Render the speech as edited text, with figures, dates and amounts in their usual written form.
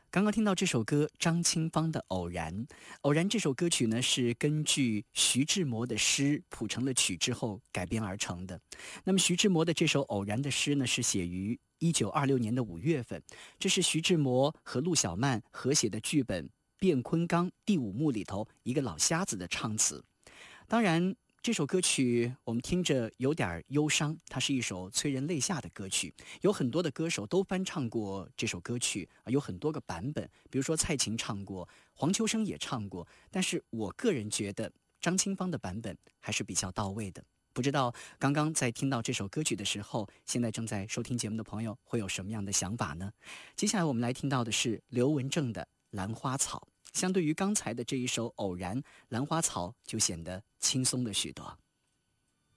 刚刚听到这首歌张清芳的《偶然》，《偶然》这首歌曲呢是根据徐志摩的诗谱成了曲之后改编而成的。那么徐志摩的这首《偶然》的诗呢是写于1926年的5月份，这是徐志摩和陆小曼合写的剧本《卞昆冈第5幕》里头一个老瞎子的唱词。当然这首歌曲我们听着有点忧伤，它是一首催人泪下的歌曲，有很多的歌手都翻唱过这首歌曲，有很多个版本，比如说蔡琴唱过，黄秋生也唱过，但是我个人觉得张清芳的版本还是比较到位的。不知道刚刚在听到这首歌曲的时候，现在正在收听节目的朋友会有什么样的想法呢？接下来我们来听到的是刘文正的《兰花草》，相对于刚才的这一首《偶然》，《兰花草》就显得轻松了许多。